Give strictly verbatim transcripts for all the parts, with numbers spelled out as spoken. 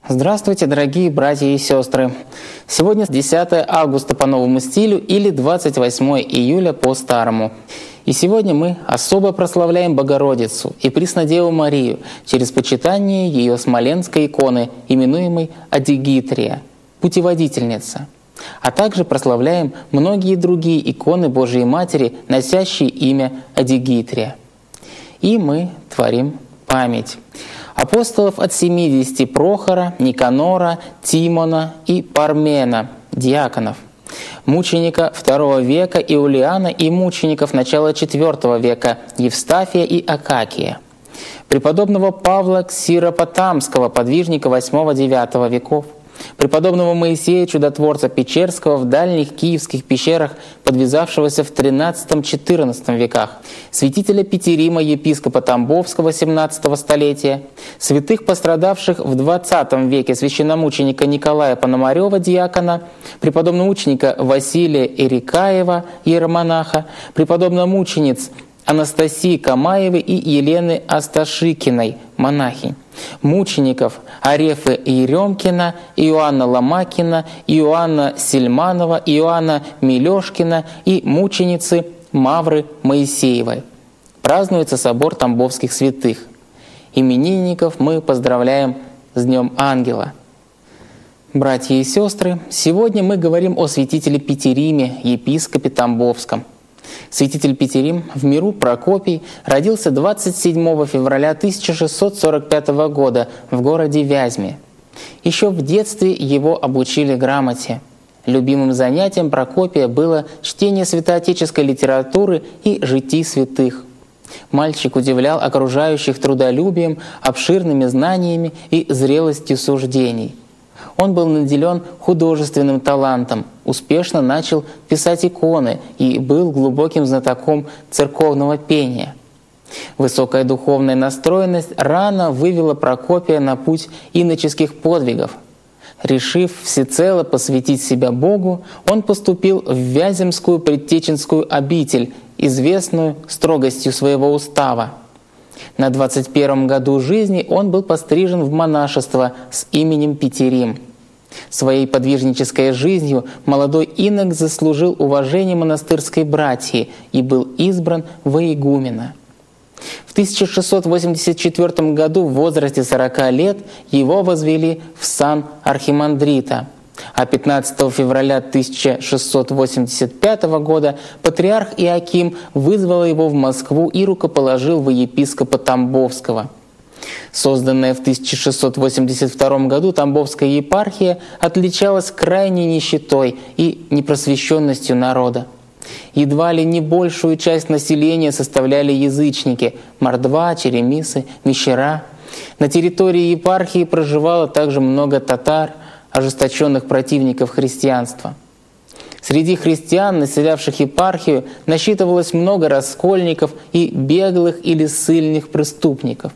Здравствуйте, дорогие братья и сестры! Сегодня десятое августа по новому стилю или двадцать восьмое июля по старому. И сегодня мы особо прославляем Богородицу и Преснодеву Марию через почитание ее смоленской иконы, именуемой Адигитрия, путеводительница. А также прославляем многие другие иконы Божией Матери, носящие имя Адигитрия. И мы творим память апостолов от семидесяти: Прохора, Никанора, Тимона и Пармена, диаконов, мученика второго века Иулиана и мучеников начала четвертого века Евстафия и Акакия, преподобного Павла Ксиропотамского, подвижника восьмого-девятого веков, преподобного Моисея Чудотворца Печерского в дальних киевских пещерах, подвязавшегося в тринадцатом-четырнадцатом веках, святителя Петерима, епископа Тамбовского семнадцатого столетия, святых, пострадавших в двадцатом веке, священномученика Николая Пономарёва, диакона, преподобного мученика Василия Эрикаева, иеромонаха, преподобного мучениц Анастасии Камаевой и Елены Асташикиной, монахинь, мучеников Арефы Еремкина, Иоанна Ломакина, Иоанна Сельманова, Иоанна Милешкина и мученицы Мавры Моисеевой. Празднуется собор Тамбовских святых. Именинников мы поздравляем с Днем Ангела. Братья и сестры, сегодня мы говорим о святителе Петериме, епископе Тамбовском. Святитель Петерим в миру Прокопий родился двадцать седьмого февраля тысяча шестьсот сорок пятого года в городе Вязьме. Еще в детстве его обучили грамоте. Любимым занятием Прокопия было чтение святоотеческой литературы и житий святых. Мальчик удивлял окружающих трудолюбием, обширными знаниями и зрелостью суждений. Он был наделен художественным талантом, успешно начал писать иконы и был глубоким знатоком церковного пения. Высокая духовная настроенность рано вывела Прокопия на путь иноческих подвигов. Решив всецело посвятить себя Богу, он поступил в Вяземскую предтеченскую обитель, известную строгостью своего устава. На двадцать первом году жизни он был пострижен в монашество с именем Петерим. Своей подвижнической жизнью молодой инок заслужил уважение монастырской братьи и был избран во игумена. В тысяча шестьсот восемьдесят четвёртом году в возрасте сорока лет его возвели в сан архимандрита, а пятнадцатого февраля тысяча шестьсот восемьдесят пятого года патриарх Иоаким вызвал его в Москву и рукоположил во епископа Тамбовского. Созданная в тысяча шестьсот восемьдесят втором году Тамбовская епархия отличалась крайней нищетой и непросвещенностью народа. Едва ли не большую часть населения составляли язычники – мордва, черемисы, мещера. На территории епархии проживало также много татар, ожесточенных противников христианства. Среди христиан, населявших епархию, насчитывалось много раскольников и беглых или ссыльных преступников.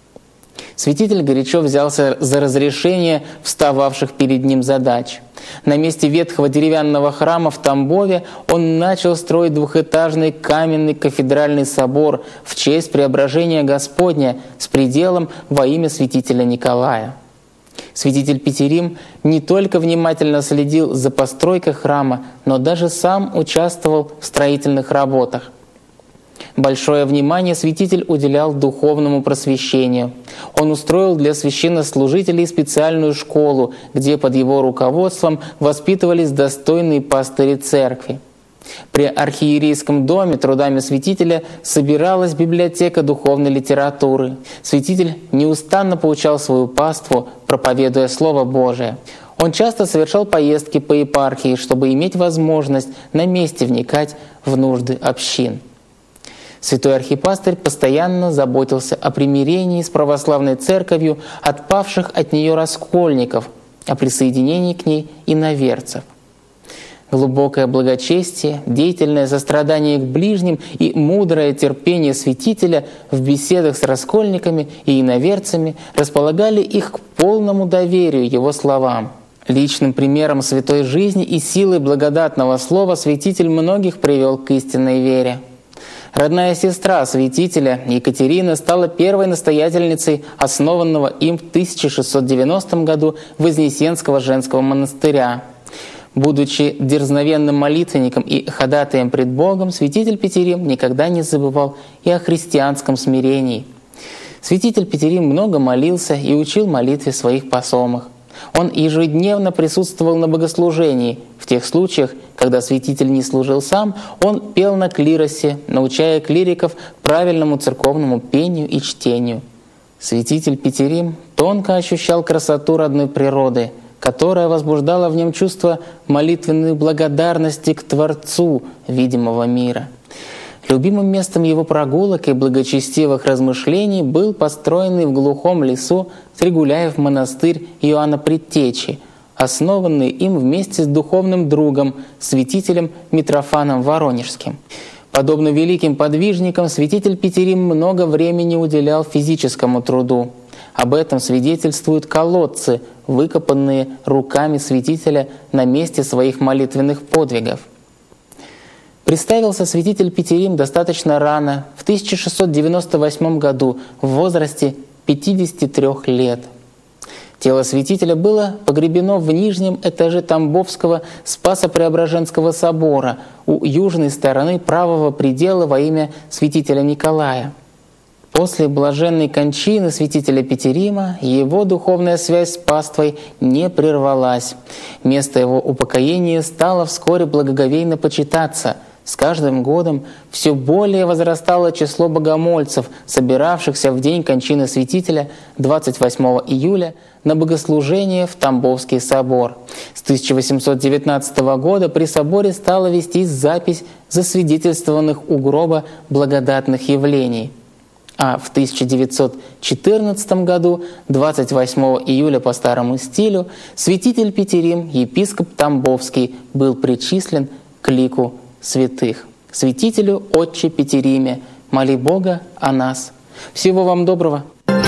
Святитель горячо взялся за разрешение встававших перед ним задач. На месте ветхого деревянного храма в Тамбове он начал строить двухэтажный каменный кафедральный собор в честь преображения Господня с пределом во имя святителя Николая. Святитель Петерим не только внимательно следил за постройкой храма, но даже сам участвовал в строительных работах. Большое внимание святитель уделял духовному просвещению. Он устроил для священнослужителей специальную школу, где под его руководством воспитывались достойные пастыри церкви. При архиерейском доме трудами святителя собиралась библиотека духовной литературы. Святитель неустанно поучал свою паству, проповедуя Слово Божие. Он часто совершал поездки по епархии, чтобы иметь возможность на месте вникать в нужды общин. Святой архипастырь постоянно заботился о примирении с православной церковью отпавших от нее раскольников, о присоединении к ней иноверцев. Глубокое благочестие, деятельное сострадание к ближним и мудрое терпение святителя в беседах с раскольниками и иноверцами располагали их к полному доверию его словам. Личным примером святой жизни и силой благодатного слова святитель многих привел к истинной вере. Родная сестра святителя Екатерина стала первой настоятельницей основанного им в тысяча шестьсот девяностом году Вознесенского женского монастыря. Будучи дерзновенным молитвенником и ходатаем пред Богом, святитель Петерим никогда не забывал и о христианском смирении. Святитель Петерим много молился и учил молитве своих посомых. Он ежедневно присутствовал на богослужении. В тех случаях, когда святитель не служил сам, он пел на клиросе, научая клириков правильному церковному пению и чтению. Святитель Петерим тонко ощущал красоту родной природы, которая возбуждала в нем чувство молитвенной благодарности к Творцу видимого мира. Любимым местом его прогулок и благочестивых размышлений был построенный в глухом лесу Тригуляев монастырь Иоанна Предтечи, основанный им вместе с духовным другом, святителем Митрофаном Воронежским. Подобно великим подвижникам, святитель Петерим много времени уделял физическому труду. Об этом свидетельствуют колодцы, выкопанные руками святителя на месте своих молитвенных подвигов. Представился святитель Петерим достаточно рано, в тысяча шестьсот девяносто восьмом году, в возрасте пятидесяти трёх лет. Тело святителя было погребено в нижнем этаже Тамбовского Спасо-Преображенского собора у южной стороны правого предела во имя святителя Николая. После блаженной кончины святителя Петерима его духовная связь с паствой не прервалась. Место его упокоения стало вскоре благоговейно почитаться. С каждым годом все более возрастало число богомольцев, собиравшихся в день кончины святителя двадцать восьмого июля на богослужение в Тамбовский собор. С тысяча восемьсот девятнадцатого года при соборе стала вестись запись засвидетельствованных у гроба благодатных явлений. А в тысяча девятьсот четырнадцатом году, двадцать восьмого июля по старому стилю, святитель Петерим, епископ Тамбовский, был причислен к лику святых. Святителю Отче Петериме, моли Бога о нас. Всего вам доброго!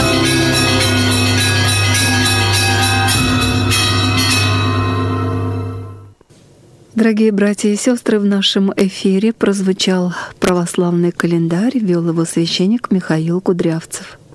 Дорогие братья и сестры, в нашем эфире прозвучал православный календарь, вел его священник Михаил Кудрявцев.